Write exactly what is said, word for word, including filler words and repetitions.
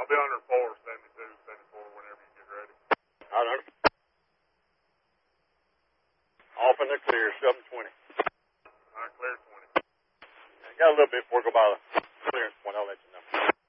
I'll be under four, seventy-two, seventy-four, whenever you get ready. All right. Off in the clear, seven twenty. All right, clear twenty. I got a little bit before we go by the clearance point. I'll let you know.